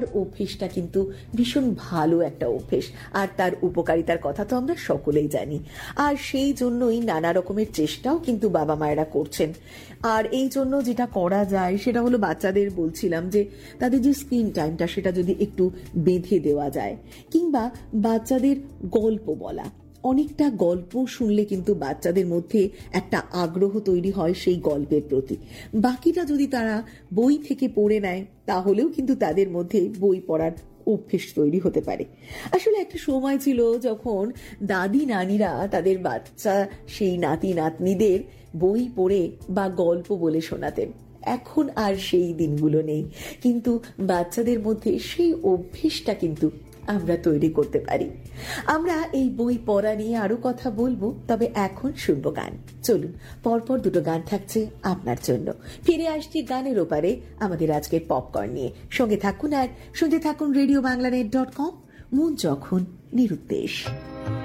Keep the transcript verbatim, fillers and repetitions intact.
অভ্যেসটা কিন্তু ভীষণ ভালো একটা অভ্যেস, আর তার উপকারিতার কথা তো আমরা সকলেই জানি। আর সেই জন্যই নানা রকমের চেষ্টাও কিন্তু বাবা মায়েরা করছেন। আর এই জন্য যেটা করা যায় সেটা হলো, বাচ্চাদের বলছিলাম যে তাদের যে স্ক্রিন টাইমটা সেটা যদি একটু বেঁধে দেওয়া যায়, কিংবা বাচ্চাদের গল্প বলা। অনেকটা গল্প শুনলে কিন্তু বাচ্চাদের মধ্যে একটা আগ্রহ তৈরি হয় সেই গল্পের প্রতি। বাকিটা যদি তারা বই থেকে পড়ে নেয় তাহলেও কিন্তু তাদের মধ্যে বই পড়ার অভ্যেস তৈরি হতে পারে। আসলে একটা সময় ছিল যখন দাদি নানিরা তাদের বাচ্চা সেই নাতি নাতনিদের বই পড়ে বা গল্প বলে শোনাতেন। এখন আর সেই দিনগুলো নেই, কিন্তু বাচ্চাদের মধ্যে সেই অভ্যেসটা কিন্তু আমরা তৈরি করতে পারি। আমরা এই বই পড়া নিয়ে আরো কথা বলবো, তবে এখন শুনবো গান। চলুন, পরপর দুটো গান থাকছে আপনার জন্য। ফিরে আসছি গানের ওপারে আমাদের আজকের পপকর্ন নিয়ে। সঙ্গে থাকুন আর শুনতে থাকুন radio Bangla net dot com, মন যখন নিরুদ্দেশ।